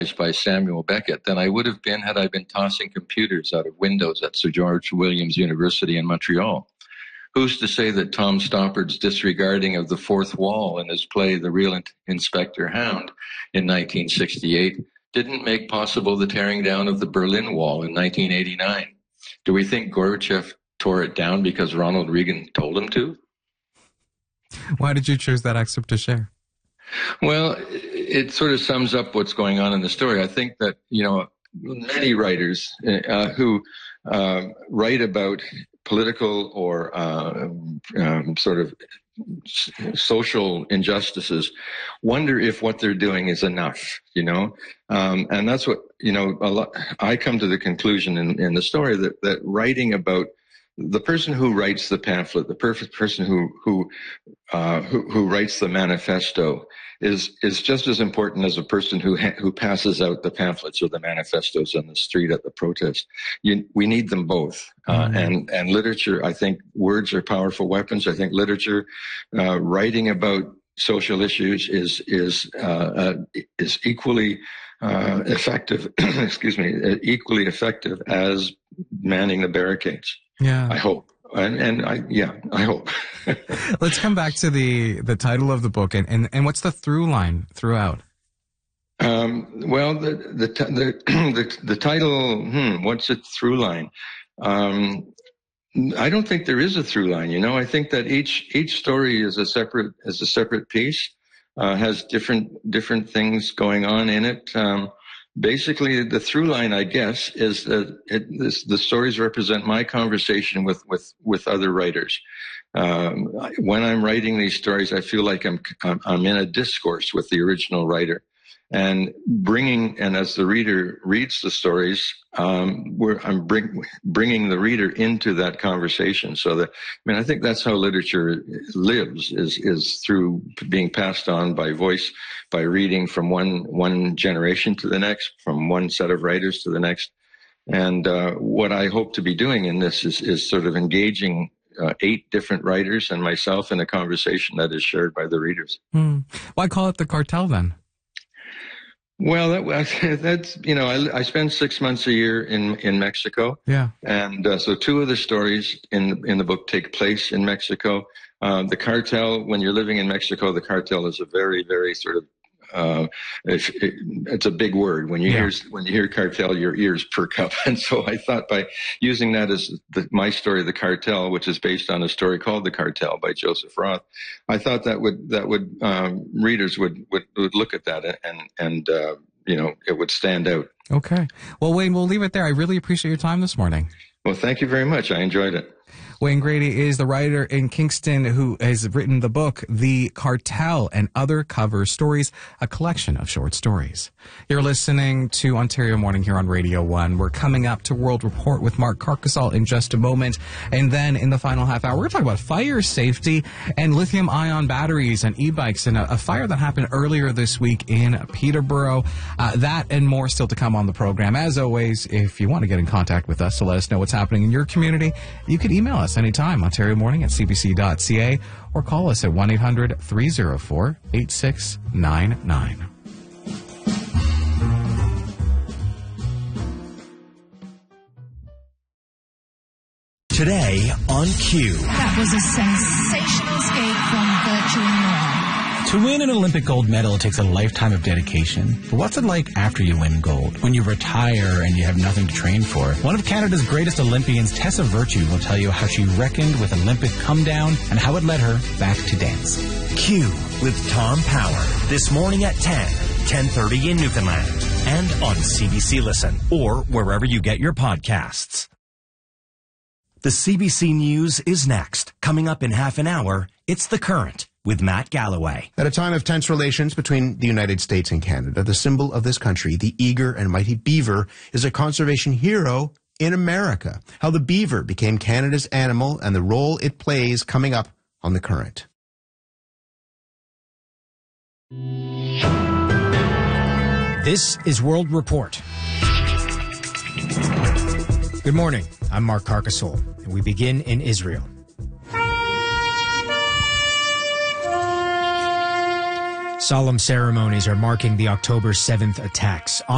by Samuel Beckett than I would have been had I been tossing computers out of windows at Sir George Williams University in Montreal. Who's to say that Tom Stoppard's disregarding of the fourth wall in his play The Real Inspector Hound in 1968 didn't make possible the tearing down of the Berlin Wall in 1989? Do we think Gorbachev tore it down because Ronald Reagan told him to? Why did you choose that excerpt to share? Well, it sort of sums up what's going on in the story. I think that, many writers who write about political or sort of social injustices wonder if what they're doing is enough, and that's what, I come to the conclusion in the story that writing about the person who writes the pamphlet, the perfect person who writes the manifesto is just as important as a person who passes out the pamphlets or the manifestos on the street at the protest. We need them both. And literature, I think words are powerful weapons. I think literature, writing about social issues is equally effective, equally effective as manning the barricades. Yeah. I hope. I hope. Let's come back to the title of the book and what's the through line throughout? Well, the title, what's its through line? I don't think there is a through line. I think that each story is a separate piece, has different things going on in it. Basically, the through line, I guess, is that the stories represent my conversation with other writers. When I'm writing these stories, I feel like I'm in a discourse with the original writer, and as the reader reads the stories, I'm bringing the reader into that conversation. So I think that's how literature lives is through being passed on by voice, by reading from one generation to the next, from one set of writers to the next. And what I hope to be doing in this is sort of engaging 8 different writers and myself in a conversation that is shared by the readers. Why call it The Cartel then? Well, that's I spend 6 months a year in Mexico. Yeah, and so 2 of the stories in the book take place in Mexico. The cartel, when you're living in Mexico, the cartel is a very, very sort of it's a big word. When you hear cartel, your ears perk up. And so I thought by using that as my story, The Cartel, which is based on a story called The Cartel by Joseph Roth, I thought that readers would look at that and it would stand out. Okay. Well, Wayne, we'll leave it there. I really appreciate your time this morning. Well, thank you very much. I enjoyed it. Wayne Grady is the writer in Kingston who has written the book, The Cartel and Other Cover Stories, a collection of short stories. You're listening to Ontario Morning here on Radio 1. We're coming up to World Report with Mark Carcasol in just a moment. And then in the final half hour, we're going to talk about fire safety and lithium-ion batteries and e-bikes and a fire that happened earlier this week in Peterborough. That and more still to come on the program. As always, if you want to get in contact with us to let us know what's happening in your community, you can email us anytime, Ontario Morning at cbc.ca, or call us at 1-800-304-8699. Today on Q. That was a sensational escape from virtual norm. To win an Olympic gold medal, it takes a lifetime of dedication. But what's it like after you win gold? When you retire and you have nothing to train for? One of Canada's greatest Olympians, Tessa Virtue, will tell you how she reckoned with Olympic come down and how it led her back to dance. Q with Tom Power. This morning at 10:30 in Newfoundland. And on CBC Listen or wherever you get your podcasts. The CBC News is next. Coming up in half an hour, it's The Current with Matt Galloway. At a time of tense relations between the United States and Canada, the symbol of this country, the eager and mighty beaver, is a conservation hero in America. How the beaver became Canada's animal and the role it plays coming up on The Current. This is World Report. Good morning. I'm Mark Carcasol, and we begin in Israel. Solemn ceremonies are marking the October 7th attacks on